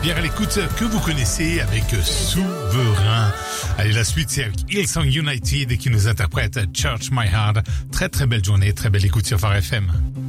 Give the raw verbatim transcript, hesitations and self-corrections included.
bien à l'écoute que vous connaissez avec Souverain. Allez, la suite, c'est avec Hillsong United qui nous interprète Church My Heart. Très très belle journée, très belle écoute sur Phare F M.